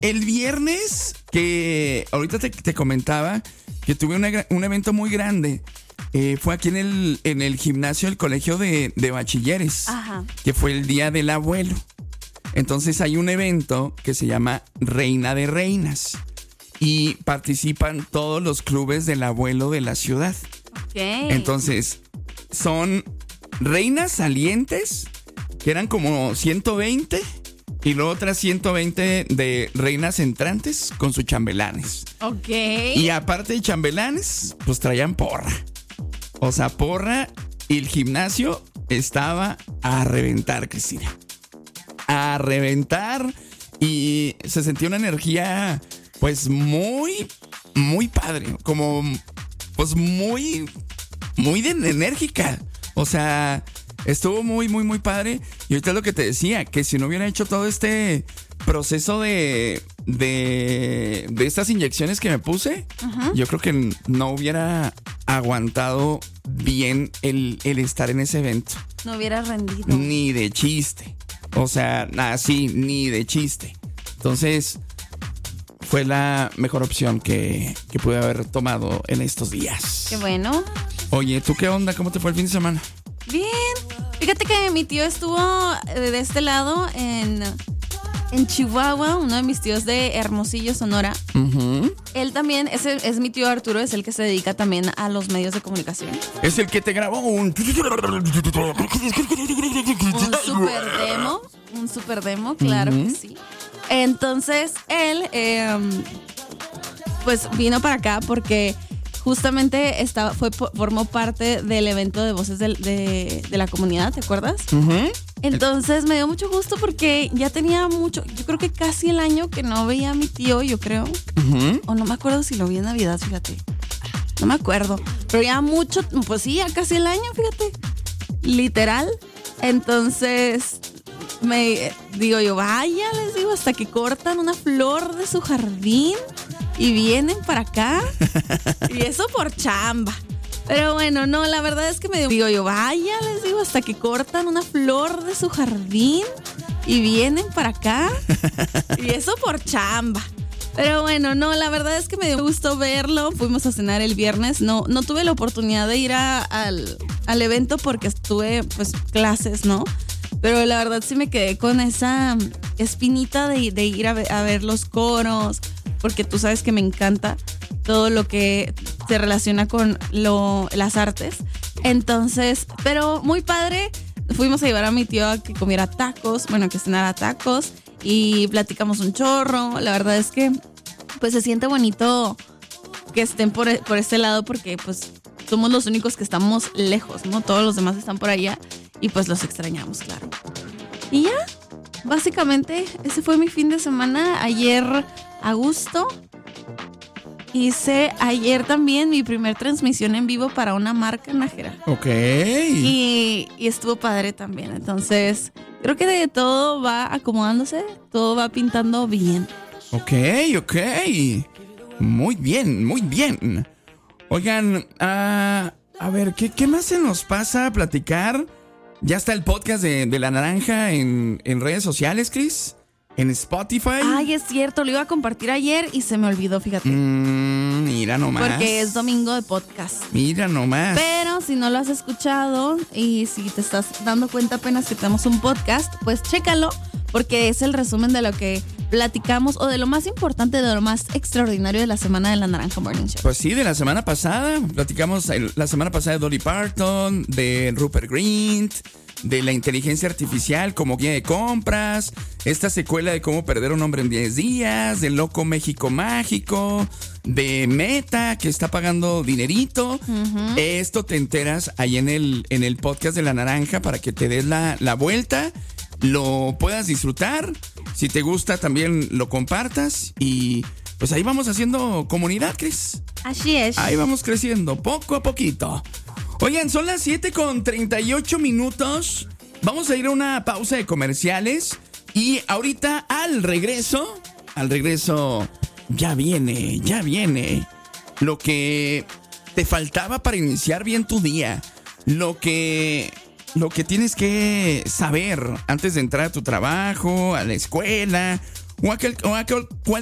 el viernes que ahorita te comentaba que tuve un evento muy grande. Fue aquí en el gimnasio del colegio de bachilleres. Ajá. Que fue el Día del Abuelo. Entonces hay un evento que se llama Reina de Reinas. Y participan todos los clubes del abuelo de la ciudad. Okay. Entonces, son reinas salientes, que eran como 120, y luego otras 120 de reinas entrantes con sus chambelanes. Ok. Y aparte de chambelanes, pues traían porra. O sea, porra, y el gimnasio estaba a reventar, Cristina. A reventar, y se sentía una energía, pues muy, muy padre. Como, pues muy enérgica. O sea, estuvo muy, muy, muy padre. Y ahorita es lo que te decía, que si no hubiera hecho todo este proceso de estas inyecciones que me puse, yo creo que no hubiera aguantado bien el estar en ese evento. No hubiera rendido. Ni de chiste. O sea, así, ni de chiste. Entonces, fue la mejor opción que pude haber tomado en estos días. Qué bueno. Oye, ¿tú qué onda? ¿Cómo te fue el fin de semana? Bien. Fíjate que mi tío estuvo de este lado en Chihuahua, uno de mis tíos de Hermosillo, Sonora. Uh-huh. Él también, es mi tío Arturo, es el que se dedica también a los medios de comunicación. Es el que te grabó un super demo, claro que sí. Entonces, él, pues vino para acá porque justamente formó parte del evento de Voces de la Comunidad, ¿te acuerdas? Uh-huh. Entonces me dio mucho gusto porque ya tenía mucho, yo creo que casi el año que no veía a mi tío, yo creo. Uh-huh. O no me acuerdo si lo vi en Navidad, fíjate. No me acuerdo. Pero ya mucho, pues sí, ya casi el año, fíjate. Literal. Entonces, vaya, les digo, hasta que cortan una flor de su jardín y vienen para acá. Y eso por chamba. Pero bueno, no, la verdad es que vaya, les digo, hasta que cortan una flor de su jardín y vienen para acá. Y eso por chamba. Pero bueno, no, la verdad es que me dio gusto verlo. Fuimos a cenar el viernes. No tuve la oportunidad de ir al evento porque estuve, pues, clases, ¿no? Pero la verdad sí me quedé con esa espinita de ir a ver los coros, porque tú sabes que me encanta todo lo que se relaciona con las artes. Entonces, pero muy padre. Fuimos a llevar a mi tío a que comiera tacos, que cenara tacos, y platicamos un chorro. La verdad es que pues se siente bonito que estén por este lado porque pues somos los únicos que estamos lejos, ¿no? Todos los demás están por allá y pues los extrañamos, claro. Y ya, básicamente ese fue mi fin de semana. Ayer a gusto. Hice ayer también mi primer transmisión en vivo para una marca najera. Ok. Y estuvo padre también. Entonces, creo que de todo va acomodándose, todo va pintando bien. Ok. Muy bien, muy bien. Oigan, a ver, ¿qué más se nos pasa a platicar? Ya está el podcast de La Naranja en redes sociales, Chris. En Spotify. Ay, es cierto, lo iba a compartir ayer y se me olvidó, fíjate. Mira nomás. Porque es domingo de podcast. Mira nomás. Pero si no lo has escuchado y si te estás dando cuenta apenas que tenemos un podcast, pues chécalo, porque es el resumen de lo que platicamos o de lo más importante, de lo más extraordinario de la semana de La Naranja Morning Show. Pues sí, de la semana pasada. Platicamos la semana pasada de Dolly Parton, de Rupert Grint, de la inteligencia artificial como guía de compras, esta secuela de cómo perder a un hombre en 10 días, de Loco México Mágico, de Meta que está pagando dinerito. Uh-huh. Esto te enteras ahí en el podcast de La Naranja para que te des la vuelta, lo puedas disfrutar. Si te gusta también lo compartas y pues ahí vamos haciendo comunidad, Cris. Así es. Ahí vamos creciendo poco a poquito. Oigan, son las 7:38. Vamos a ir a una pausa de comerciales. Y ahorita al regreso, ya viene lo que te faltaba para iniciar bien tu día. Lo que tienes que saber antes de entrar a tu trabajo, a la escuela o aquel